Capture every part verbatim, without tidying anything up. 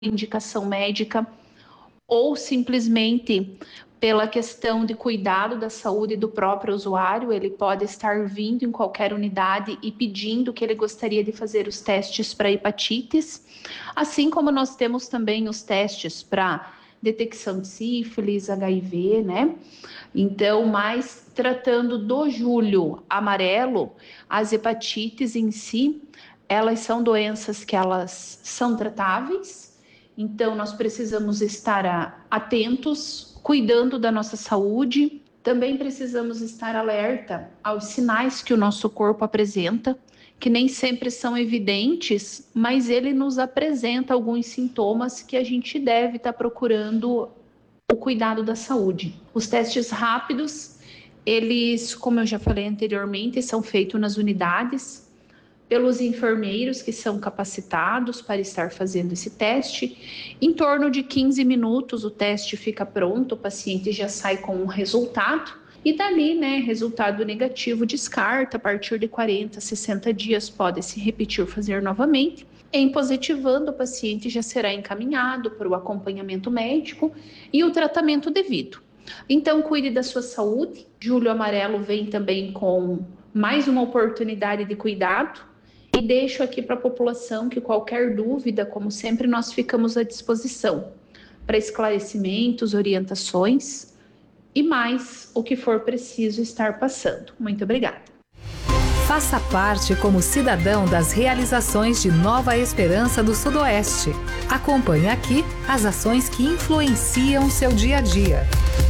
indicação médica ou simplesmente pela questão de cuidado da saúde do próprio usuário, ele pode estar vindo em qualquer unidade e pedindo que ele gostaria de fazer os testes para hepatites, assim como nós temos também os testes para detecção de sífilis, H I V, né? Então, mas tratando do julho amarelo, as hepatites em si, elas são doenças que elas são tratáveis, então nós precisamos estar atentos, cuidando da nossa saúde. Também precisamos estar alerta aos sinais que o nosso corpo apresenta, que nem sempre são evidentes, mas ele nos apresenta alguns sintomas que a gente deve estar procurando o cuidado da saúde. Os testes rápidos, eles, como eu já falei anteriormente, são feitos nas unidades, pelos enfermeiros que são capacitados para estar fazendo esse teste. Em torno de quinze minutos o teste fica pronto, o paciente já sai com um resultado e dali, né, resultado negativo descarta, a partir de quarenta, sessenta dias pode se repetir, fazer novamente. Em positivando, o paciente já será encaminhado para o acompanhamento médico e o tratamento devido. Então, cuide da sua saúde. Julho Amarelo vem também com mais uma oportunidade de cuidado. E deixo aqui para a população que qualquer dúvida, como sempre, nós ficamos à disposição para esclarecimentos, orientações e mais o que for preciso estar passando. Muito obrigada. Faça parte como cidadão das realizações de Nova Esperança do Sudoeste. Acompanhe aqui as ações que influenciam seu dia a dia.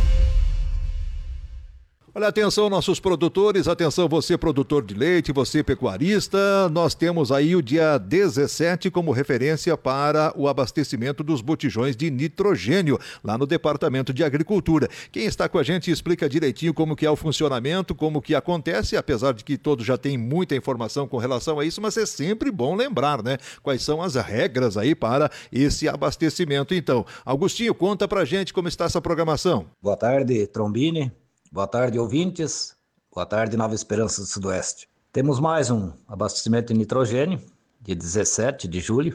Olha, atenção nossos produtores, atenção você produtor de leite, você pecuarista, nós temos aí o dia dezessete como referência para o abastecimento dos botijões de nitrogênio, lá no Departamento de Agricultura. Quem está com a gente explica direitinho como que é o funcionamento, como que acontece, apesar de que todos já têm muita informação com relação a isso, mas é sempre bom lembrar, né? Quais são as regras aí para esse abastecimento. Então, Augustinho, conta pra gente como está essa programação. Boa tarde, Trombini. Boa tarde, ouvintes. Boa tarde, Nova Esperança do Sudoeste. Temos mais um abastecimento de nitrogênio, dia dezessete de julho,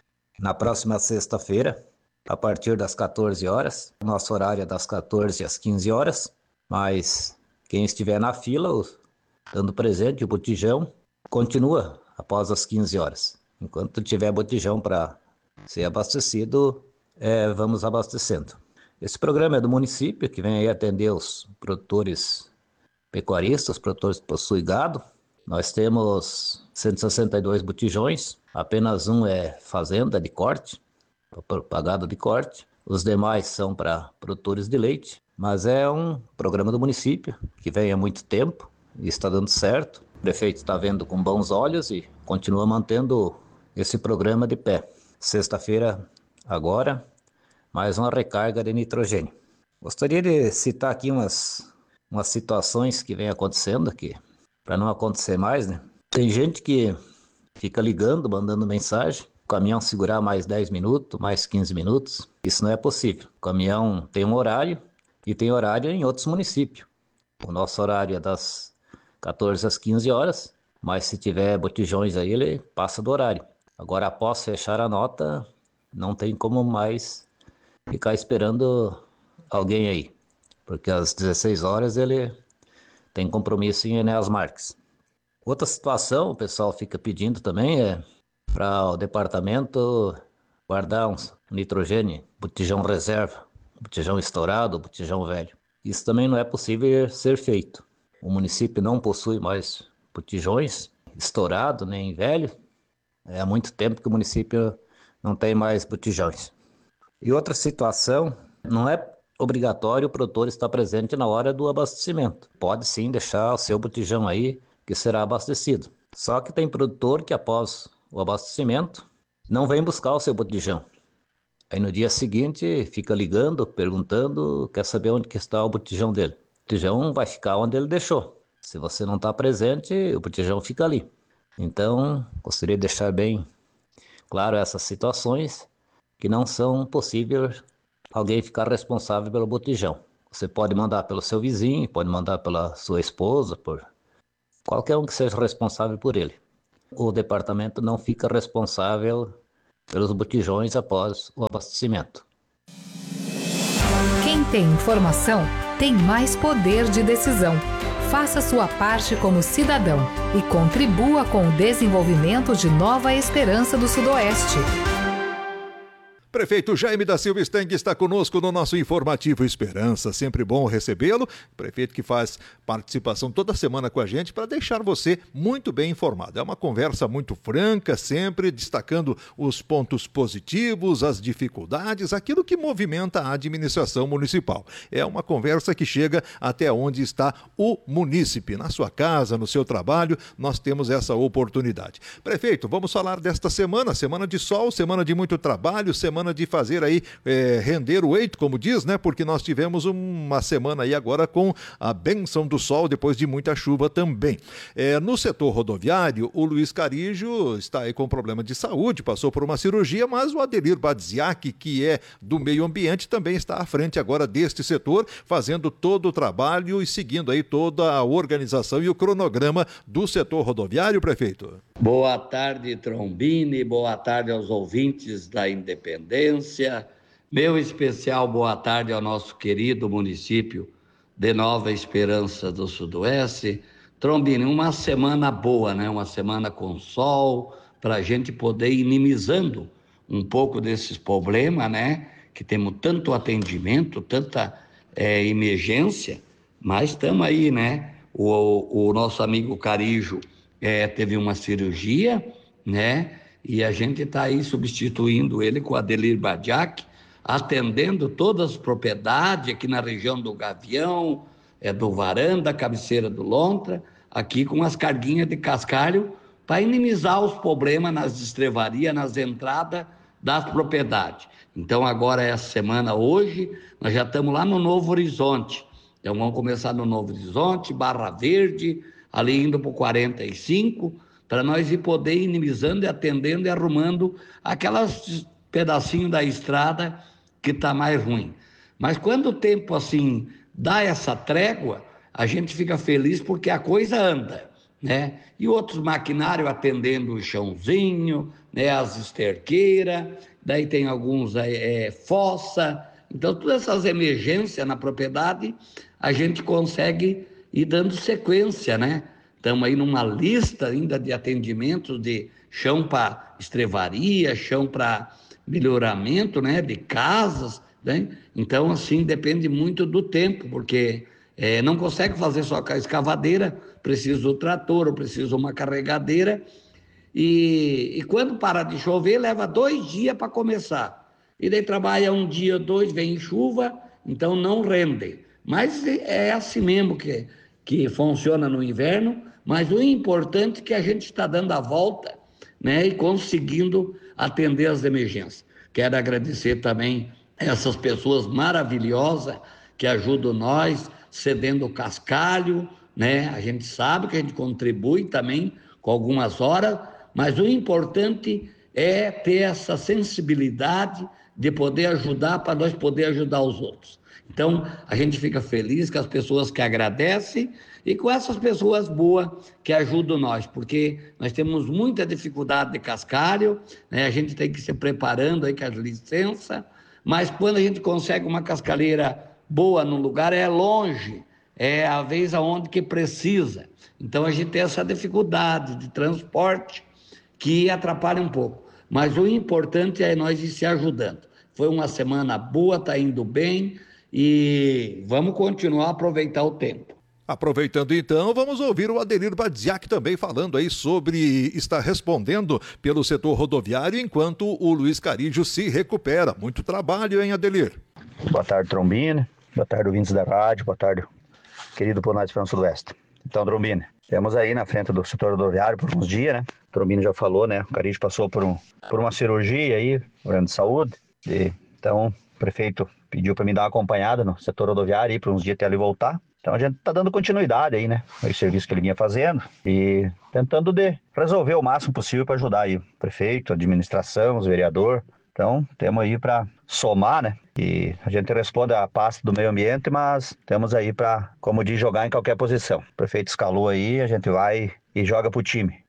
na próxima sexta-feira, a partir das quatorze horas. Nosso horário é das quatorze às quinze horas, mas quem estiver na fila, dando presente, o botijão, continua após as quinze horas. Enquanto tiver botijão para ser abastecido, é, vamos abastecendo. Esse programa é do município, que vem aí atender os produtores pecuaristas, produtores que possuem gado. Nós temos cento e sessenta e dois botijões, apenas um é fazenda de corte, pagado de corte. Os demais são para produtores de leite, mas é um programa do município, que vem há muito tempo e está dando certo. O prefeito está vendo com bons olhos e continua mantendo esse programa de pé. Sexta-feira, agora, mais uma recarga de nitrogênio. Gostaria de citar aqui umas, umas situações que vem acontecendo aqui, para não acontecer mais, né? Tem gente que fica ligando, mandando mensagem, o caminhão segurar mais dez minutos, mais quinze minutos. Isso não é possível. O caminhão tem um horário e tem horário em outros municípios. O nosso horário é das quatorze às quinze horas, mas se tiver botijões aí, ele passa do horário. Agora, após fechar a nota, não tem como mais ficar esperando alguém aí, porque às dezesseis horas ele tem compromisso em Enéas Marques. Outra situação, o pessoal fica pedindo também, é para o departamento guardar um nitrogênio, botijão reserva, botijão estourado, botijão velho. Isso também não é possível ser feito. O município não possui mais botijões estourado nem velho. É há muito tempo que o município não tem mais botijões. E outra situação, não é obrigatório o produtor estar presente na hora do abastecimento. Pode sim deixar o seu botijão aí, que será abastecido. Só que tem produtor que após o abastecimento não vem buscar o seu botijão. Aí no dia seguinte fica ligando, perguntando, quer saber onde que está o botijão dele. O botijão vai ficar onde ele deixou. Se você não está presente, o botijão fica ali. Então, gostaria de deixar bem claro essas situações, que não são possíveis alguém ficar responsável pelo botijão. Você pode mandar pelo seu vizinho, pode mandar pela sua esposa, por qualquer um que seja responsável por ele. O departamento não fica responsável pelos botijões após o abastecimento. Quem tem informação tem mais poder de decisão. Faça sua parte como cidadão e contribua com o desenvolvimento de Nova Esperança do Sudoeste. Prefeito Jaime da Silva Steng está conosco no nosso Informativo Esperança. Sempre bom recebê-lo. Prefeito que faz participação toda semana com a gente para deixar você muito bem informado. É uma conversa muito franca, sempre destacando os pontos positivos, as dificuldades, aquilo que movimenta a administração municipal. É uma conversa que chega até onde está o munícipe. Na sua casa, no seu trabalho, nós temos essa oportunidade. Prefeito, vamos falar desta semana, semana de sol, semana de muito trabalho, semana de fazer aí é, render o eito, como diz, né? Porque nós tivemos uma semana aí agora com a bênção do sol depois de muita chuva também. É, no setor rodoviário, o Luiz Carijo está aí com problema de saúde, passou por uma cirurgia, mas o Adelir Badziak, que é do meio ambiente, também está à frente agora deste setor, fazendo todo o trabalho e seguindo aí toda a organização e o cronograma do setor rodoviário, prefeito. Boa tarde, Trombini, boa tarde aos ouvintes da Independência. Meu especial boa tarde ao nosso querido município de Nova Esperança do Sudoeste. Trombini, uma semana boa, né? Uma semana com sol, para a gente poder ir minimizando um pouco desses problemas, né? Que temos tanto atendimento, tanta é, emergência, mas estamos aí, né? O, o nosso amigo Carijo É, teve uma cirurgia, né? E a gente está aí substituindo ele com o Adelir Badziak, atendendo todas as propriedades aqui na região do Gavião, é, do Varanda, cabeceira do Lontra, aqui com as carguinhas de cascalho para minimizar os problemas nas estrevarias, nas entradas das propriedades. Então agora essa semana, hoje, nós já estamos lá no Novo Horizonte. Então vamos começar no Novo Horizonte, Barra Verde, ali indo para o quarenta e cinco, para nós ir poder ir minimizando e atendendo e arrumando aquelas pedacinhos da estrada que está mais ruim. Mas quando o tempo assim dá essa trégua, a gente fica feliz porque a coisa anda, né? E outros maquinários atendendo o chãozinho, né? As esterqueiras, daí tem alguns é, fossa. Então todas essas emergências na propriedade a gente consegue e dando sequência, né? Estamos aí numa lista ainda de atendimentos de chão para estrevaria, chão para melhoramento, né? De casas, né? Então, assim, depende muito do tempo, porque é, não consegue fazer só com a escavadeira, precisa o trator, ou precisa uma carregadeira, e, e quando para de chover, leva dois dias para começar. E daí trabalha um dia, dois, vem chuva, então não rende. Mas é assim mesmo que, que funciona no inverno, mas o importante é que a gente está dando a volta, né, e conseguindo atender as emergências. Quero agradecer também essas pessoas maravilhosas que ajudam nós, cedendo o cascalho, né? A gente sabe que a gente contribui também com algumas horas, mas o importante é ter essa sensibilidade de poder ajudar para nós poder ajudar os outros. Então, a gente fica feliz com as pessoas que agradecem e com essas pessoas boas que ajudam nós, porque nós temos muita dificuldade de cascalho, né? A gente tem que se preparando aí com as licenças, mas quando a gente consegue uma cascalheira boa no lugar, é longe, é a vez aonde que precisa. Então, a gente tem essa dificuldade de transporte que atrapalha um pouco, mas o importante é nós ir se ajudando. Foi uma semana boa, está indo bem, e vamos continuar a aproveitar o tempo. Aproveitando então, vamos ouvir o Adelir Badziak também falando aí sobre estar respondendo pelo setor rodoviário enquanto o Luiz Carijo se recupera. Muito trabalho, hein, Adelir? Boa tarde, Trombini. Boa tarde, ouvintes da rádio. Boa tarde, querido Nova Esperança Sudoeste. Então, Trombini, temos aí na frente do setor rodoviário por uns dias, né? O Trombini já falou, né? O Carijo passou por, um, por uma cirurgia aí, problema de saúde. E, então, o prefeito pediu para me dar uma acompanhada no setor rodoviário aí por uns dias até ele voltar. Então a gente está dando continuidade aí, né? O serviço que ele vinha fazendo e tentando de resolver o máximo possível para ajudar aí o prefeito, a administração, os vereadores. Então temos aí para somar, né? E a gente responde à pasta do meio ambiente, mas temos aí para, como diz, jogar em qualquer posição. O prefeito escalou aí, a gente vai e joga pro time.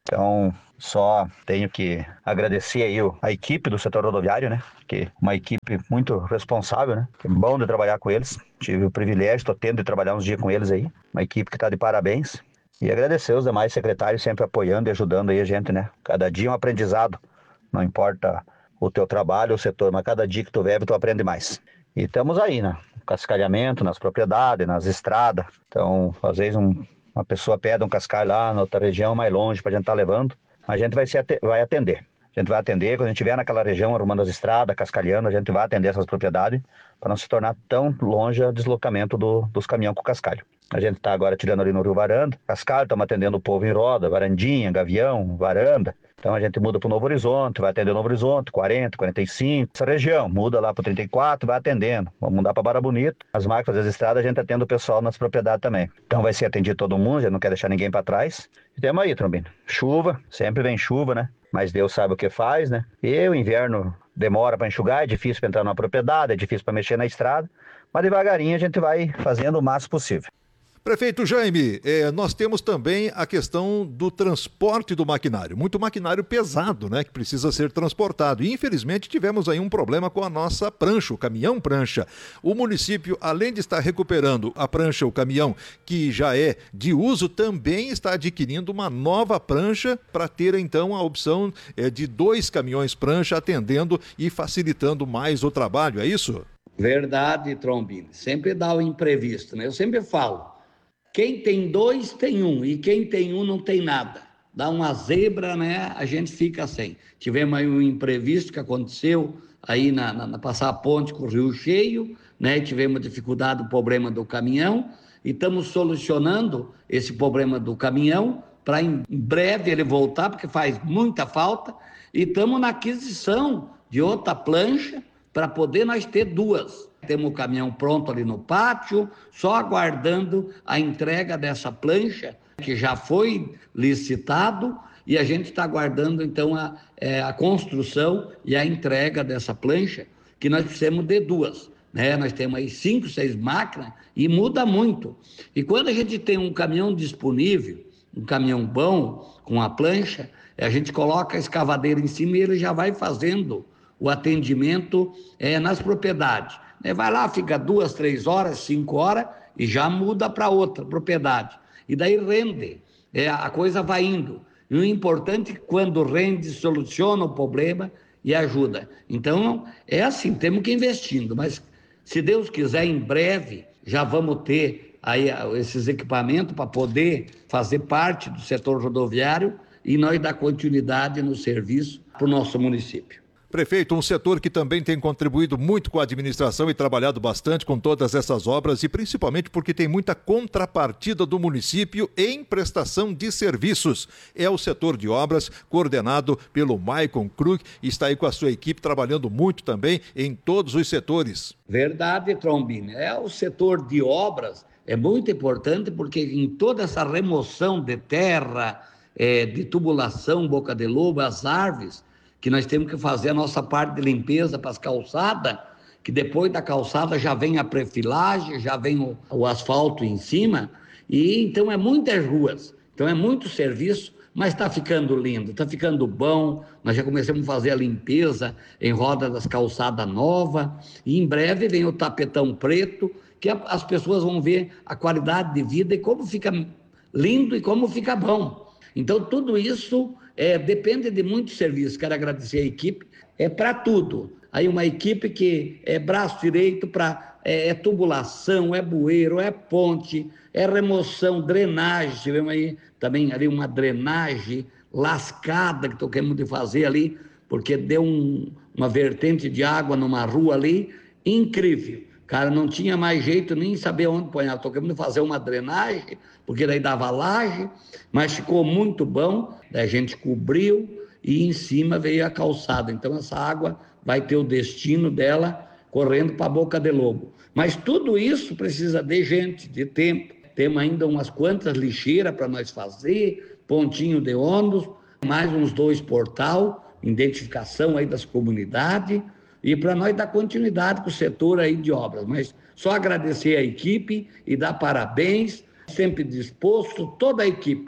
Então, só tenho que agradecer aí a equipe do setor rodoviário, né? Que é uma equipe muito responsável, né? É bom de trabalhar com eles. Tive o privilégio, estou tendo de trabalhar uns dias com eles aí. Uma equipe que está de parabéns. E agradecer os demais secretários sempre apoiando e ajudando aí a gente, né? Cada dia é um aprendizado. Não importa o teu trabalho, o setor, mas cada dia que tu vive, tu aprende mais. E estamos aí, né? Cascalhamento nas propriedades, nas estradas. Então, às vezes um, uma pessoa pede um cascalho lá na outra região, mais longe, para a gente estar tá levando. A gente vai, se at- vai atender. A gente vai atender, quando a gente estiver naquela região, arrumando as estradas, cascalhando, a gente vai atender essas propriedades para não se tornar tão longe o deslocamento do, dos caminhões com cascalho. A gente está agora tirando ali no Rio Varanda, cascalho, estamos atendendo o povo em roda, varandinha, gavião, varanda. Então a gente muda para o Novo Horizonte, vai atender o Novo Horizonte, quarenta, quarenta e cinco, essa região, muda lá para o trinta e quatro, vai atendendo. Vamos mudar para Barra Bonita. As máquinas das estradas a gente atende o pessoal nas propriedades também. Então vai ser atendido todo mundo, a gente não quer deixar ninguém para trás. E temos aí, Trombino, chuva, sempre vem chuva, né? Mas Deus sabe o que faz, né? E o inverno demora para enxugar, é difícil para entrar numa propriedade, é difícil para mexer na estrada, mas devagarinho a gente vai fazendo o máximo possível. Prefeito Jaime, eh, nós temos também a questão do transporte do maquinário. Muito maquinário pesado, né, que precisa ser transportado. E, infelizmente, tivemos aí um problema com a nossa prancha, o caminhão prancha. O município, além de estar recuperando a prancha, o caminhão, que já é de uso, também está adquirindo uma nova prancha para ter, então, a opção eh, de dois caminhões prancha atendendo e facilitando mais o trabalho. É isso? Verdade, Trombini. Sempre dá o imprevisto, né? Eu sempre falo. Quem tem dois, tem um. E quem tem um, não tem nada. Dá uma zebra, né? A gente fica sem. Tivemos aí um imprevisto que aconteceu aí na, na, na passar a ponte com o rio cheio, né? Tivemos dificuldade do problema do caminhão. E estamos solucionando esse problema do caminhão para em breve ele voltar, porque faz muita falta. E estamos na aquisição de outra plancha para poder nós ter duas. Temos o caminhão pronto ali no pátio, só aguardando a entrega dessa plancha, que já foi licitado, e a gente está aguardando, então, a, é, a construção e a entrega dessa plancha, que nós precisamos de duas. Né? Nós temos aí cinco, seis máquinas, e muda muito. E quando a gente tem um caminhão disponível, um caminhão bom, com a plancha, a gente coloca a escavadeira em cima e ele já vai fazendo o atendimento é, nas propriedades. Vai lá, fica duas, três horas, cinco horas e já muda para outra propriedade. E daí rende, é, a coisa vai indo. E o importante é que quando rende, soluciona o problema e ajuda. Então, é assim, temos que ir investindo. Mas, se Deus quiser, em breve, já vamos ter aí esses equipamentos para poder fazer parte do setor rodoviário e nós dar continuidade no serviço para o nosso município. Prefeito, um setor que também tem contribuído muito com a administração e trabalhado bastante com todas essas obras, e principalmente porque tem muita contrapartida do município em prestação de serviços. É o setor de obras, coordenado pelo Maicon Krug, e está aí com a sua equipe trabalhando muito também em todos os setores. Verdade, Trombini. É o setor de obras, é muito importante porque em toda essa remoção de terra, é, de tubulação, boca de lobo, as árvores, que nós temos que fazer a nossa parte de limpeza para as calçadas, que depois da calçada já vem a prefilagem, já vem o, o asfalto em cima, e então é muitas ruas, então é muito serviço, mas está ficando lindo, está ficando bom. Nós já começamos a fazer a limpeza em roda das calçadas novas, e em breve vem o tapetão preto, que a, as pessoas vão ver a qualidade de vida e como fica lindo e como fica bom. Então tudo isso É, depende de muito serviço. Quero agradecer a equipe, é para tudo. Aí uma equipe que é braço direito para é, é tubulação, é bueiro, é ponte, é remoção, drenagem. Tivemos aí também ali uma drenagem lascada que tocamos de fazer ali, porque deu um, uma vertente de água numa rua ali, incrível. Cara, não tinha mais jeito nem saber onde pôr. Tocamos de fazer uma drenagem, porque daí dava laje, mas ficou muito bom. Daí a gente cobriu e em cima veio a calçada. Então essa água vai ter o destino dela correndo para a boca de lobo. Mas tudo isso precisa de gente, de tempo. Temos ainda umas quantas lixeiras para nós fazer, pontinho de ônibus, mais uns dois portal, identificação aí das comunidades, e para nós dar continuidade com o setor aí de obras. Mas só agradecer a equipe e dar parabéns, sempre disposto, toda a equipe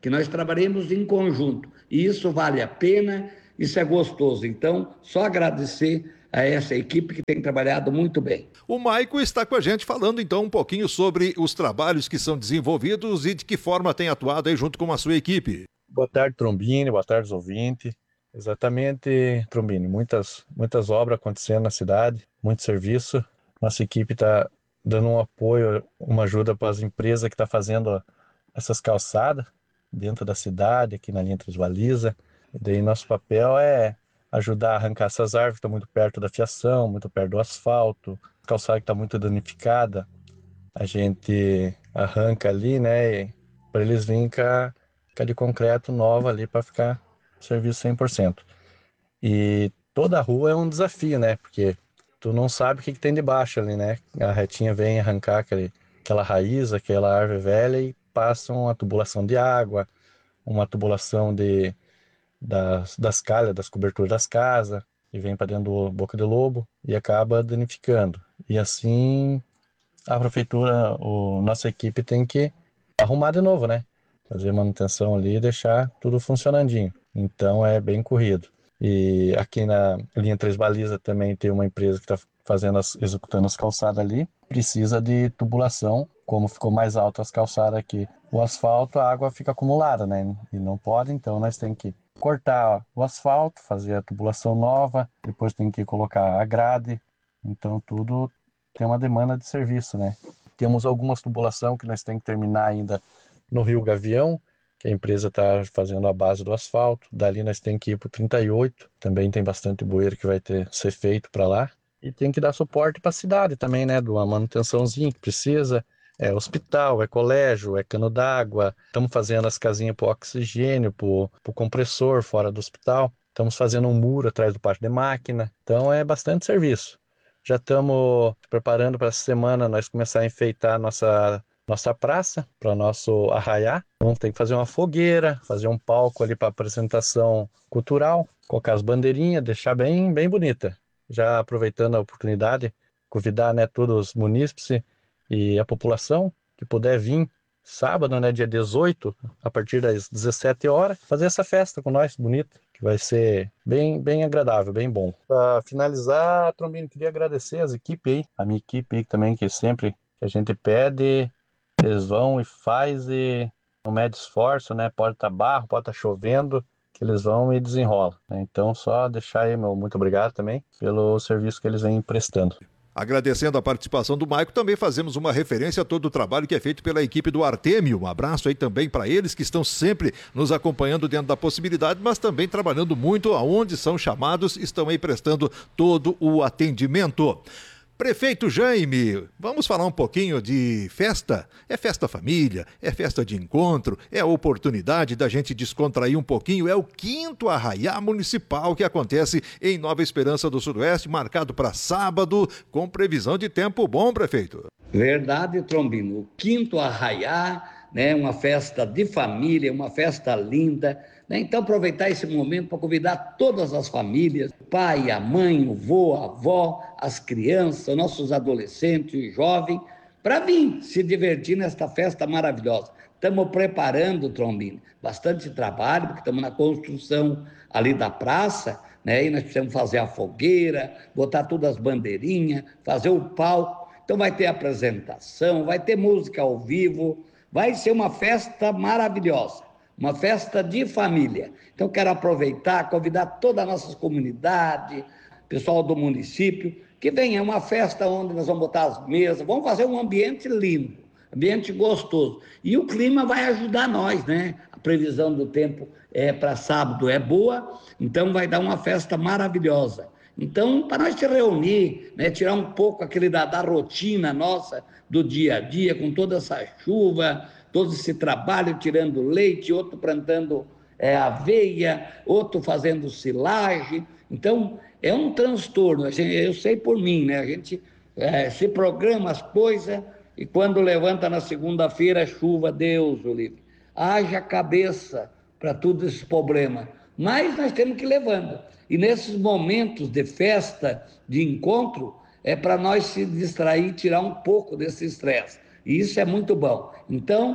que nós trabalhemos em conjunto. E isso vale a pena, isso é gostoso. Então, só agradecer a essa equipe que tem trabalhado muito bem. O Maico está com a gente falando então um pouquinho sobre os trabalhos que são desenvolvidos e de que forma tem atuado aí junto com a sua equipe. Boa tarde, Trombini, boa tarde, ouvintes. Exatamente, Trombini, muitas, muitas obras acontecendo na cidade, muito serviço. Nossa equipe está dando um apoio, uma ajuda para as empresas que estão fazendo essas calçadas dentro da cidade, aqui na linha Três Balizas. E daí nosso papel é ajudar a arrancar essas árvores que estão muito perto da fiação, muito perto do asfalto, calçada que está muito danificada, a gente arranca ali, né, para eles virem com a, com a de concreto nova ali para ficar serviço cem por cento. E toda a rua é um desafio, né, porque tu não sabe o que, que tem debaixo ali, né, a retinha vem arrancar aquele, aquela raiz, aquela árvore velha e passa uma tubulação de água, uma tubulação de Das, das calhas, das coberturas das casas, e vem para dentro do boca de lobo e acaba danificando. E assim a prefeitura, a nossa equipe tem que arrumar de novo, né? Fazer manutenção ali e deixar tudo funcionandinho. Então é bem corrido. E aqui na linha Três Balizas também tem uma empresa que está fazendo as, executando as calçadas ali. Precisa de tubulação, como ficou mais alto as calçadas aqui. O asfalto, a água fica acumulada, né? E não pode, então nós temos que cortar o asfalto, fazer a tubulação nova, depois tem que colocar a grade, então tudo tem uma demanda de serviço, né? Temos algumas tubulações que nós temos que terminar ainda no Rio Gavião, que a empresa está fazendo a base do asfalto, dali nós temos que ir para o trinta e oito, também tem bastante bueiro que vai ter ser feito para lá, e tem que dar suporte para a cidade também, né? De uma manutençãozinha que precisa. É hospital, é colégio, é cano d'água. Estamos fazendo as casinhas para o oxigênio, para o compressor fora do hospital. Estamos fazendo um muro atrás do pátio de máquina. Então é bastante serviço. Já estamos preparando para essa semana nós começar a enfeitar nossa, nossa praça, para nosso arraiá. Vamos ter que fazer uma fogueira, fazer um palco ali para apresentação cultural, colocar as bandeirinhas, deixar bem, bem bonita. Já aproveitando a oportunidade, convidar, né, todos os munícipes e a população que puder vir sábado, né, dia dezoito, a partir das dezessete horas, fazer essa festa com nós, bonita, que vai ser bem, bem agradável, bem bom. Para finalizar, Trombini, queria agradecer as equipes aí, a minha equipe aí também, que sempre que a gente pede, eles vão e faz e não mede esforço, né, pode estar barro, pode estar chovendo, que eles vão e desenrolam. Então, só deixar aí meu muito obrigado também pelo serviço que eles vêm prestando. Agradecendo a participação do Maico, também fazemos uma referência a todo o trabalho que é feito pela equipe do Artemio. Um abraço aí também para eles que estão sempre nos acompanhando dentro da possibilidade, mas também trabalhando muito aonde são chamados, estão aí prestando todo o atendimento. Prefeito Jaime, vamos falar um pouquinho de festa? É festa família, é festa de encontro, é a oportunidade da gente descontrair um pouquinho, é o quinto Arraiá Municipal que acontece em Nova Esperança do Sudoeste, marcado para sábado, com previsão de tempo bom, prefeito. Verdade, Trombino, o quinto Arraiá, né, uma festa de família, uma festa linda, né? Então aproveitar esse momento para convidar todas as famílias, o pai, a mãe, o vô, a avó, as crianças, nossos adolescentes e jovens, para vir se divertir nesta festa maravilhosa. Estamos preparando, Trombino, bastante trabalho, porque estamos na construção ali da praça, né? E nós precisamos fazer a fogueira, botar todas as bandeirinhas, fazer o palco. Então vai ter apresentação, vai ter música ao vivo, vai ser uma festa maravilhosa, uma festa de família. Então quero aproveitar, convidar toda a nossa comunidade, pessoal do município, que venha, é uma festa onde nós vamos botar as mesas, vamos fazer um ambiente lindo, ambiente gostoso. E o clima vai ajudar nós, né? A previsão do tempo é para sábado é boa, então vai dar uma festa maravilhosa. Então, para nós se reunir, né, tirar um pouco aquele da, da rotina nossa, do dia a dia, com toda essa chuva, todo esse trabalho, tirando leite, outro plantando é, aveia, outro fazendo silagem. Então, é um transtorno, eu sei por mim, né? A gente é, se programa as coisas e quando levanta na segunda-feira, chuva, Deus o livre. Haja cabeça para tudo esse problema, mas nós temos que ir levando. E nesses momentos de festa, de encontro, é para nós se distrair, tirar um pouco desse estresse. E isso é muito bom. Então,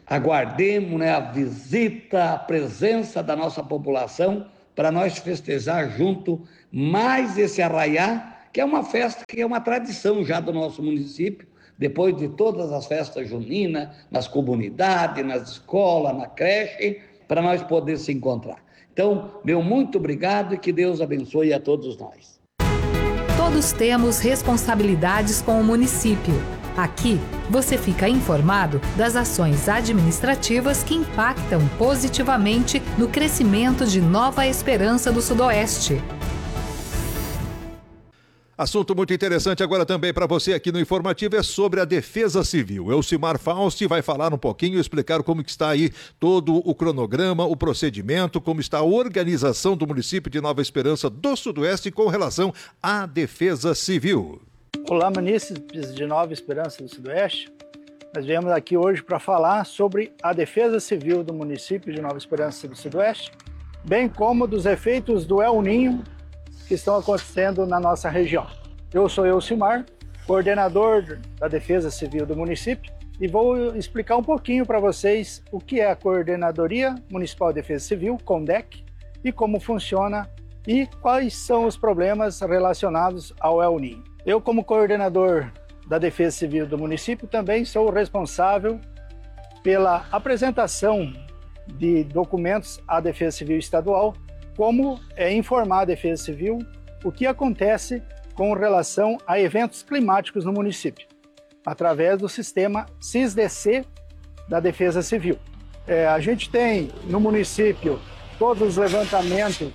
aguardemos, né, a visita, a presença da nossa população para nós festejar junto mais esse arraiá, que é uma festa, que é uma tradição já do nosso município, depois de todas as festas juninas, nas comunidades, nas escolas, na creche, para nós poder se encontrar. Então, meu muito obrigado e que Deus abençoe a todos nós. Todos temos responsabilidades com o município. Aqui, você fica informado das ações administrativas que impactam positivamente no crescimento de Nova Esperança do Sudoeste. Assunto muito interessante agora também para você aqui no Informativo é sobre a Defesa Civil. Elcimar Fausti vai falar um pouquinho, explicar como que está aí todo o cronograma, o procedimento, como está a organização do município de Nova Esperança do Sudoeste com relação à Defesa Civil. Olá, munícipes de Nova Esperança do Sudoeste. Nós viemos aqui hoje para falar sobre a Defesa Civil do município de Nova Esperança do Sudoeste, bem como dos efeitos do El Ninho que estão acontecendo na nossa região. Eu sou Elcimar, coordenador da Defesa Civil do município, e vou explicar um pouquinho para vocês o que é a Coordenadoria Municipal de Defesa Civil, CONDEC, e como funciona e quais são os problemas relacionados ao El Ninho. Eu, como coordenador da Defesa Civil do município, também sou responsável pela apresentação de documentos à Defesa Civil Estadual, como é informar a Defesa Civil o que acontece com relação a eventos climáticos no município, através do sistema C I S D C da Defesa Civil. É, a gente tem no município todos os levantamentos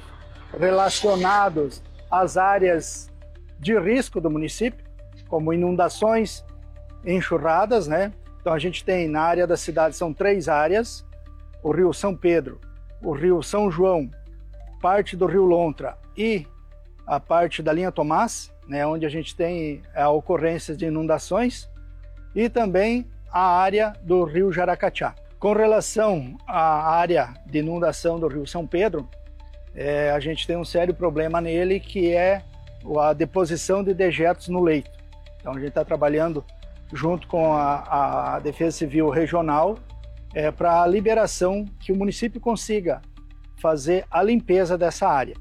relacionados às áreas de risco do município, como inundações, enxurradas, né? Então a gente tem na área da cidade, são três áreas: o Rio São Pedro, o Rio São João, parte do Rio Lontra e a parte da linha Tomás, né, onde a gente tem a ocorrência de inundações, e também a área do Rio Jaracatiá. Com relação à área de inundação do Rio São Pedro, é, a gente tem um sério problema nele, que é a deposição de dejetos no leito. Então a gente está trabalhando junto com a, a Defesa Civil Regional é, para a liberação, que o município consiga fazer a limpeza dessa área,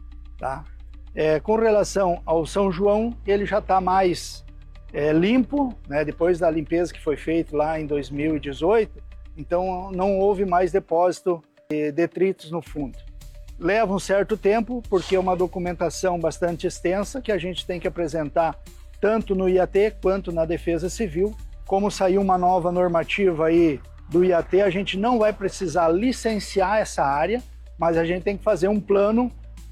tá? É, com relação ao São João, ele já está mais é, limpo, né, depois da limpeza que foi feita lá em dois mil e dezoito, então não houve mais depósito de detritos no fundo. Leva um certo tempo, porque é uma documentação bastante extensa que a gente tem que apresentar tanto no I A T quanto na Defesa Civil. Como saiu uma nova normativa aí do I A T, a gente não vai precisar licenciar essa área, mas a gente tem que fazer um plano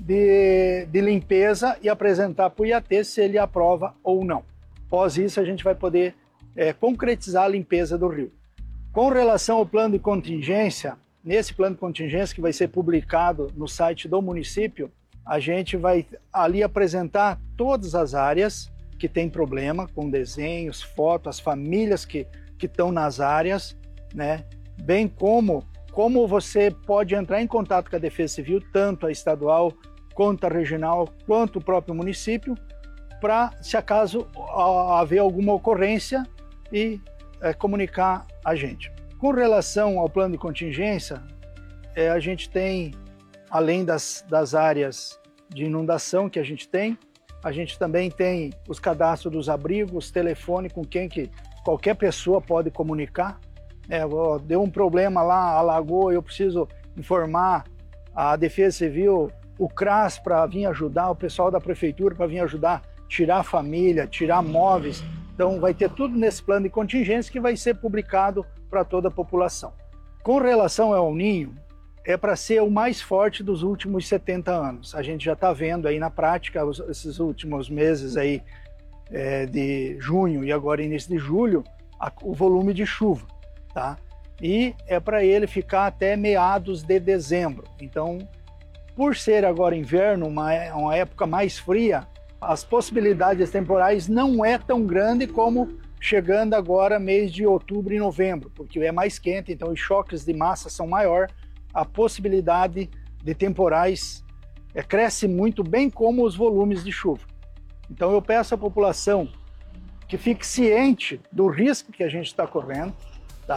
de, de limpeza e apresentar para o I A T se ele aprova ou não. Após isso, a gente vai poder é, concretizar a limpeza do rio. Com relação ao plano de contingência, nesse plano de contingência que vai ser publicado no site do município, a gente vai ali apresentar todas as áreas que tem problema, com desenhos, fotos, as famílias que, que estão nas áreas, né? Bem como como você pode entrar em contato com a Defesa Civil, tanto a estadual, quanto a regional, quanto o próprio município, para, se acaso haver alguma ocorrência, e é, comunicar a gente. Com relação ao plano de contingência, é, a gente tem, além das, das áreas de inundação que a gente tem, a gente também tem os cadastros dos abrigos, telefone com quem que qualquer pessoa pode comunicar. É, ó, deu um problema lá, alagou, eu preciso informar a Defesa Civil, o CRAS para vir ajudar, o pessoal da Prefeitura para vir ajudar, tirar a família, tirar móveis. Então vai ter tudo nesse plano de contingência que vai ser publicado para toda a população. Com relação ao El Ninho, é para ser o mais forte dos últimos setenta anos. A gente já está vendo aí na prática, os, esses últimos meses aí, é, de junho e agora início de julho, a, o volume de chuva. Tá? E é para ele ficar até meados de dezembro. Então, por ser agora inverno, uma, uma época mais fria, as possibilidades temporais não é tão grande como chegando agora mês de outubro e novembro, porque é mais quente, então os choques de massa são maior, a possibilidade de temporais é, cresce muito, bem como os volumes de chuva. Então eu peço à população que fique ciente do risco que a gente está correndo, tá?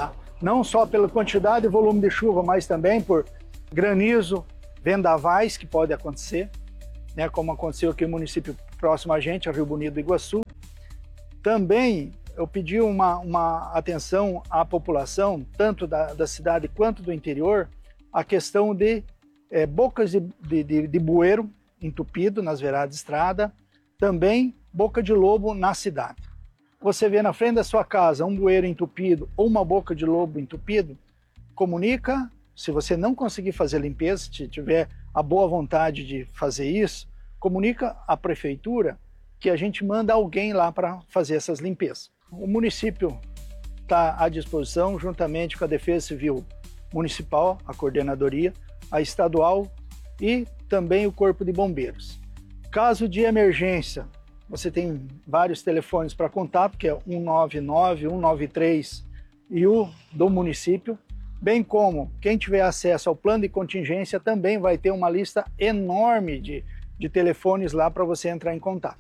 não só pela quantidade e volume de chuva, mas também por granizo, vendavais que pode acontecer, né, como aconteceu aqui no município próximo a gente, a Rio Bonito do Iguaçu. Também eu pedi uma, uma atenção à população, tanto da, da cidade quanto do interior, a questão de é, bocas de, de, de, de bueiro entupido nas beiradas de estrada, também boca de lobo na cidade. Você vê na frente da sua casa um bueiro entupido ou uma boca de lobo entupido, comunica. Se você não conseguir fazer limpeza, se tiver a boa vontade de fazer isso, comunica à prefeitura que a gente manda alguém lá para fazer essas limpezas. O município está à disposição, juntamente com a Defesa Civil Municipal, a coordenadoria, a estadual e também o Corpo de Bombeiros. Caso de emergência, você tem vários telefones para contato, que é um nove nove, um nove três e o do município, bem como quem tiver acesso ao plano de contingência também vai ter uma lista enorme de, de telefones lá para você entrar em contato.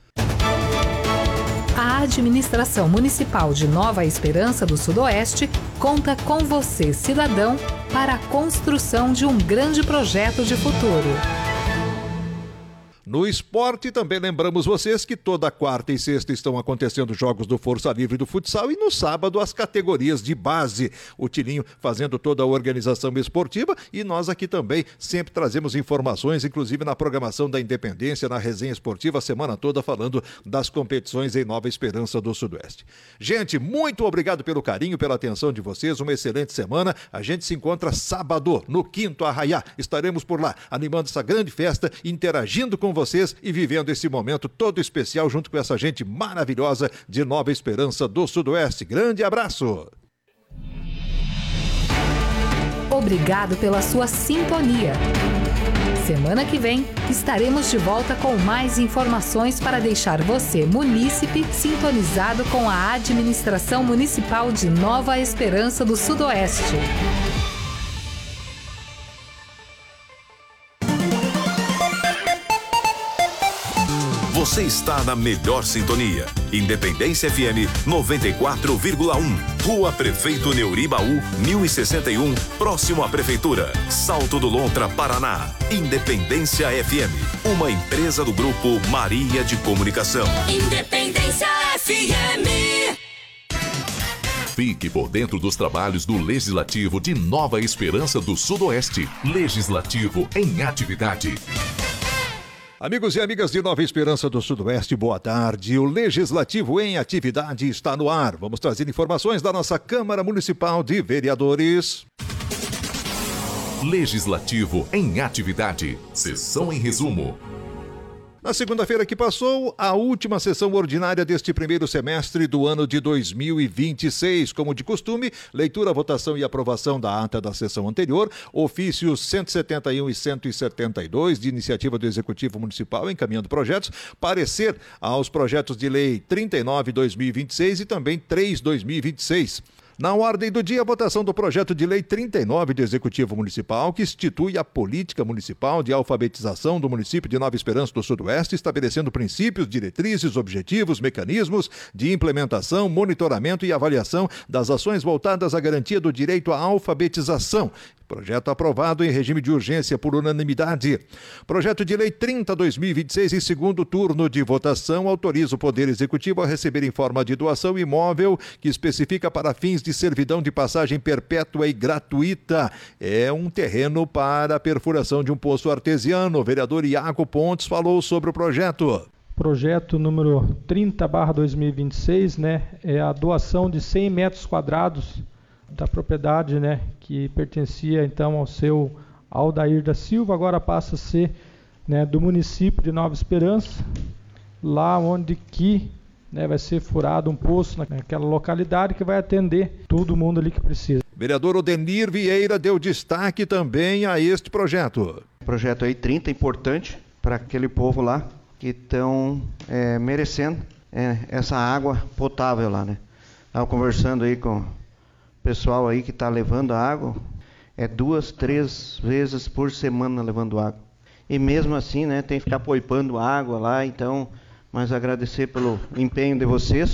A Administração Municipal de Nova Esperança do Sudoeste conta com você, cidadão, para a construção de um grande projeto de futuro. No esporte, também lembramos vocês que toda quarta e sexta estão acontecendo jogos do Força Livre do futsal e no sábado as categorias de base. O Tilinho fazendo toda a organização esportiva e nós aqui também sempre trazemos informações, inclusive na programação da Independência, na resenha esportiva, a semana toda falando das competições em Nova Esperança do Sudoeste. Gente, muito obrigado pelo carinho, pela atenção de vocês, uma excelente semana. A gente se encontra sábado no Quinto Arraiá. Estaremos por lá, animando essa grande festa, interagindo com vocês e vivendo esse momento todo especial junto com essa gente maravilhosa de Nova Esperança do Sudoeste. Grande abraço! Obrigado pela sua sintonia. Semana que vem estaremos de volta com mais informações para deixar você, munícipe, sintonizado com a Administração Municipal de Nova Esperança do Sudoeste. Você está na melhor sintonia. Independência F M noventa e quatro vírgula um. Rua Prefeito Neuribaú, mil e sessenta e um, próximo à Prefeitura. Salto do Lontra, Paraná. Independência F M, uma empresa do Grupo Maria de Comunicação. Independência F M. Fique por dentro dos trabalhos do Legislativo de Nova Esperança do Sudoeste. Legislativo em atividade. Amigos e amigas de Nova Esperança do Sudoeste, boa tarde. O Legislativo em atividade está no ar. Vamos trazer informações da nossa Câmara Municipal de Vereadores. Legislativo em atividade. Sessão em resumo. Na segunda-feira que passou, a última sessão ordinária deste primeiro semestre do ano de dois mil e vinte e seis. Como de costume, leitura, votação e aprovação da ata da sessão anterior, ofícios cento e setenta e um e cento e setenta e dois de iniciativa do Executivo Municipal encaminhando projetos, parecer aos projetos de lei trinta e nove barra dois mil e vinte e seis e também três barra dois mil e vinte e seis. Na ordem do dia, a votação do projeto de lei trinta e nove do Executivo Municipal, que institui a política municipal de alfabetização do município de Nova Esperança do Sudoeste, estabelecendo princípios, diretrizes, objetivos, mecanismos de implementação, monitoramento e avaliação das ações voltadas à garantia do direito à alfabetização. Projeto aprovado em regime de urgência por unanimidade. Projeto de lei trinta barra dois mil e vinte e seis, em segundo turno de votação, autoriza o Poder Executivo a receber em forma de doação imóvel que especifica para fins de servidão de passagem perpétua e gratuita. É um terreno para a perfuração de um poço artesiano. O vereador Iago Pontes falou sobre o projeto. Projeto número trinta barra dois mil e vinte e seis, né, é a doação de cem metros quadrados da propriedade, né, que pertencia então ao seu Aldair da Silva, agora passa a ser, né, do município de Nova Esperança, lá onde que, né, vai ser furado um poço naquela localidade que vai atender todo mundo ali que precisa. Vereador Odenir Vieira deu destaque também a este projeto. Projeto aí trinta, importante para aquele povo lá que estão é, merecendo é, essa água potável lá, né? Estava conversando aí com pessoal aí que está levando água, é duas, três vezes por semana levando água. E mesmo assim, né, tem que ficar poipando água lá, então, mas agradecer pelo empenho de vocês.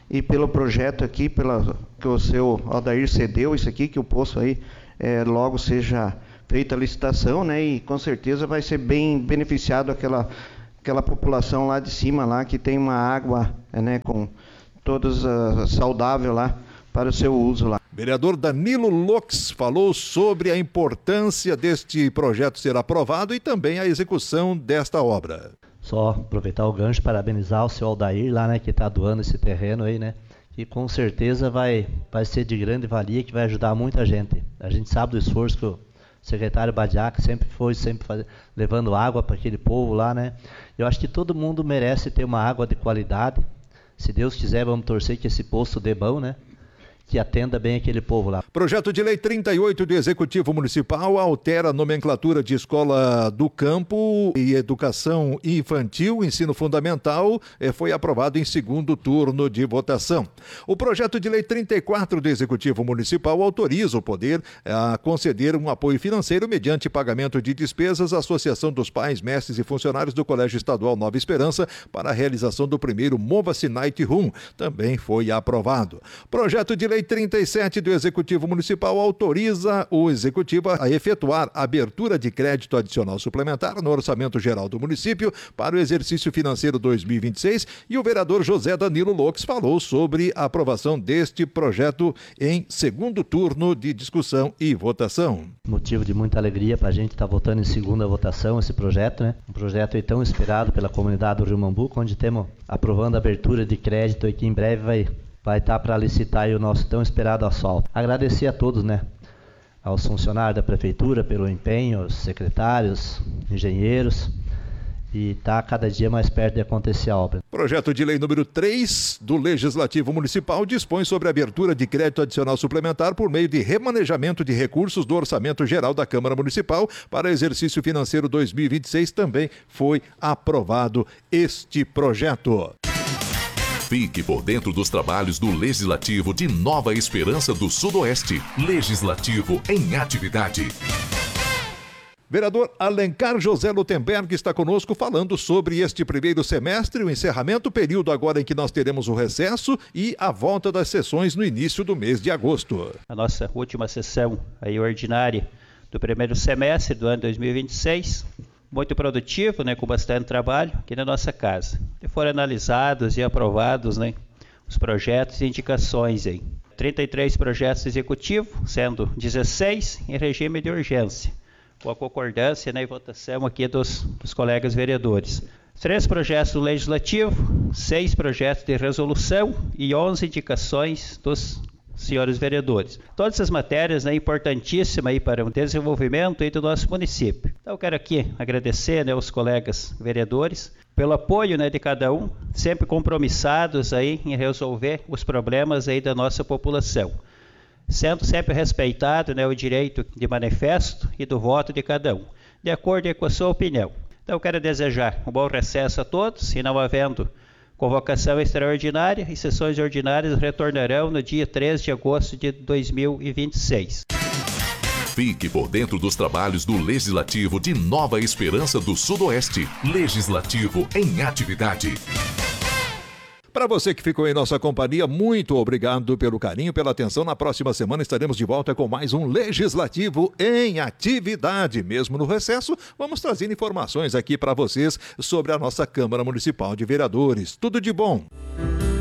e pelo projeto aqui, pela, que o seu Aldair cedeu isso aqui, que o poço aí é, logo seja feita a licitação, né? E com certeza vai ser bem beneficiado aquela, aquela população lá de cima, lá que tem uma água, né, com todas uh, saudável lá para o seu uso lá. Vereador Danilo Lux falou sobre a importância deste projeto ser aprovado e também a execução desta obra. Só aproveitar o gancho, parabenizar o seu Aldair lá, né, que está doando esse terreno aí, né, que com certeza vai, vai ser de grande valia, que vai ajudar muita gente. A gente sabe do esforço que o secretário Badiac sempre foi, sempre faz, levando água para aquele povo lá, né. Eu acho que todo mundo merece ter uma água de qualidade. Se Deus quiser, vamos torcer que esse poço dê bom, né, que atenda bem aquele povo lá. Projeto de lei trinta e oito do Executivo Municipal altera a nomenclatura de escola do campo e educação infantil, ensino fundamental, foi aprovado em segundo turno de votação. O projeto de lei trinta e quatro do Executivo Municipal autoriza o poder a conceder um apoio financeiro mediante pagamento de despesas à Associação dos Pais, Mestres e Funcionários do Colégio Estadual Nova Esperança para a realização do primeiro Mova-se Night Room. Também foi aprovado. Projeto de lei trinta e sete do Executivo Municipal autoriza o Executivo a efetuar a abertura de crédito adicional suplementar no Orçamento Geral do município para o exercício financeiro dois mil e vinte e seis e o vereador José Danilo Lux falou sobre a aprovação deste projeto em segundo turno de discussão e votação. Motivo de muita alegria para a gente estar tá votando em segunda votação esse projeto, né? Um projeto aí tão esperado pela comunidade do Rio Mambuco, onde temos aprovando a abertura de crédito e que em breve vai vai estar para licitar aí o nosso tão esperado asfalto. Agradecer a todos, né, aos funcionários da prefeitura pelo empenho, aos secretários, engenheiros, e está cada dia mais perto de acontecer a obra. Projeto de lei número três do Legislativo Municipal dispõe sobre a abertura de crédito adicional suplementar por meio de remanejamento de recursos do Orçamento Geral da Câmara Municipal para exercício financeiro dois mil e vinte e seis. Também foi aprovado este projeto. Fique por dentro dos trabalhos do Legislativo de Nova Esperança do Sudoeste. Legislativo em atividade. Vereador Alencar José Lutemberg está conosco falando sobre este primeiro semestre, o encerramento, período agora em que nós teremos o recesso e a volta das sessões no início do mês de agosto. A nossa última sessão aí ordinária do primeiro semestre do ano dois mil e vinte e seis. Muito produtivo, né, com bastante trabalho aqui na nossa casa. E foram analisados e aprovados, né, os projetos e indicações aí. trinta e três projetos executivos, sendo dezesseis em regime de urgência, com a concordância, né, e votação aqui dos, dos colegas vereadores. Três projetos do Legislativo, seis projetos de resolução e onze indicações dos senhores vereadores. Todas essas matérias, né, importantíssimas aí para o desenvolvimento aí do nosso município. Então eu quero aqui agradecer, né, aos colegas vereadores pelo apoio, né, de cada um, sempre compromissados aí em resolver os problemas aí da nossa população, sendo sempre respeitado, né, o direito de manifesto e do voto de cada um, de acordo com a sua opinião. Então eu quero desejar um bom recesso a todos e, não havendo convocação extraordinária e sessões ordinárias retornarão no dia três de agosto de dois mil e vinte e seis. Fique por dentro dos trabalhos do Legislativo de Nova Esperança do Sudoeste. Legislativo em atividade. Para você que ficou em nossa companhia, muito obrigado pelo carinho, pela atenção. Na próxima semana estaremos de volta com mais um Legislativo em atividade. Mesmo no recesso, vamos trazer informações aqui para vocês sobre a nossa Câmara Municipal de Vereadores. Tudo de bom!